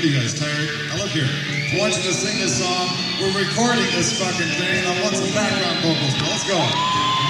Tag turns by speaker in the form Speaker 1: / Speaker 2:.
Speaker 1: you guys tired? Now look here. I want you to sing this song. We're recording this fucking thing. I want some background vocals. Let's go.